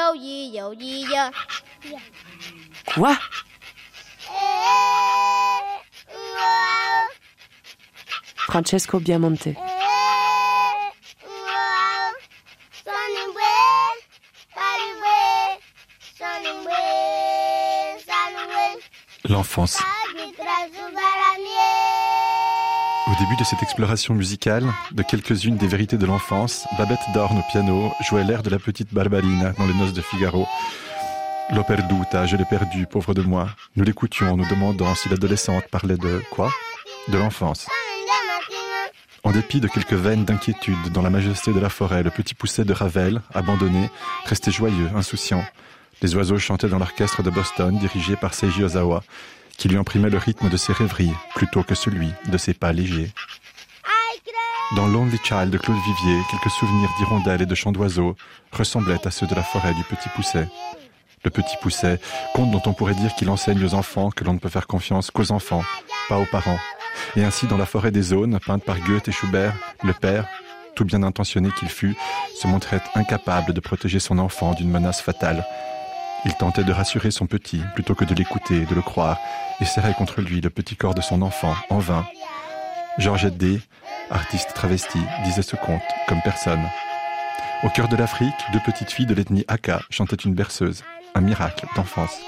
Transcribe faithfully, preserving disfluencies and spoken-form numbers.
Quoi? Francesco Biamonte. L'enfance. Au début de cette exploration musicale, de quelques-unes des vérités de l'enfance, Babette Dorn au piano jouait l'air de la petite Barbarina dans Les Noces de Figaro. L'ho perduta, je l'ai perdue, pauvre de moi. Nous l'écoutions en nous demandant si l'adolescente parlait de quoi? De l'enfance. En dépit de quelques veines d'inquiétude dans la majesté de la forêt, le petit pousset de Ravel, abandonné, restait joyeux, insouciant. Les oiseaux chantaient dans l'orchestre de Boston, dirigé par Seiji Ozawa, qui lui imprimait le rythme de ses rêveries, plutôt que celui de ses pas légers. Dans Lonely Child de Claude Vivier, quelques souvenirs d'hirondelles et de chants d'oiseaux ressemblaient à ceux de la forêt du Petit Pousset. Le Petit Pousset, conte dont on pourrait dire qu'il enseigne aux enfants que l'on ne peut faire confiance qu'aux enfants, pas aux parents. Et ainsi, dans la forêt des Aunes, peinte par Goethe et Schubert, le père, tout bien intentionné qu'il fût, se montrait incapable de protéger son enfant d'une menace fatale. Il tentait de rassurer son petit, plutôt que de l'écouter et de le croire, et serrait contre lui le petit corps de son enfant, en vain. Georgette Day, artiste travestie, disait ce conte, comme personne. Au cœur de l'Afrique, deux petites filles de l'ethnie Aka chantaient une berceuse, un miracle d'enfance.